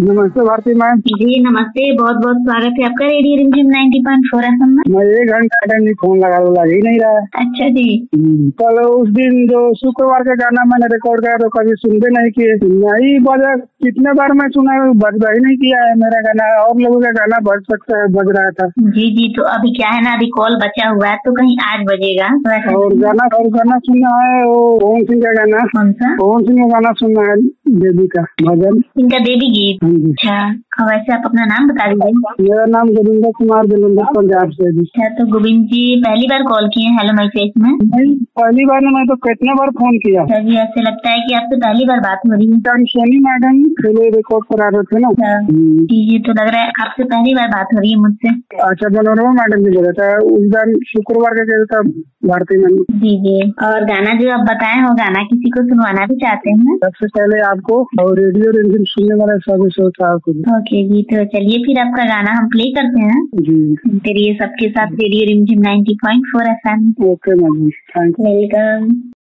नमस्ते भारती मैम। जी नमस्ते, बहुत बहुत स्वागत है आपका रेडियो रिमझिम 90.4 FM में। मैं 1 घंटा टाइम फोन लगा ही नहीं रहा है। अच्छा जी। कल उस दिन जो शुक्रवार का गाना मैंने रिकॉर्ड किया तो कभी सुनते नहीं किए, नहीं बजा। कितने बार मैं सुना बजता ही नहीं किया है मेरा गाना, और लोगों का गाना बज सकता है, बज रहा था। जी तो अभी क्या है ना, अभी कॉल बचा हुआ है तो कहीं आज बजेगा। और गाना सुनना है वो पवन सिंह का गाना। कौन सा? पवन सिंह का गाना सुनना है, देवी का भजन, इनका देवी गीत। अच्छा, वैसे आप अपना नाम बता दीजिए। मेरा नाम गोविंद कुमार जलंधर पंजाब से। अच्छा, तो गोविंद जी पहली बार कॉल किए हैं हेलो मैसेज में? नहीं, पहली बार मैं तो कितने बार फोन किया। अच्छा जी, ऐसे लगता है कि आपसे पहली बार बात हो रही है। सोनी मैडम पहले रिकॉर्ड करा रहे थे ना। जी तो लग रहा है आपसे पहली बार बात हो रही है मुझसे। अच्छा, मनोरमा मैडम की जरूरत है, उस दिन शुक्रवार का कहता था भारती मैम। जी और गाना जो आप बताए हो, गाना किसी को सुनवाना भी चाहते हैं? सबसे पहले आपको और रेडियो रिमझिम सुनने वाला सभी श्रोताओं को। ओके जी, तो चलिए फिर आपका गाना हम प्ले करते हैं जी। तेरी सबके साथ रेडियो रिमझिम 90.4 FM। Okay ma'am, thank you. Welcome.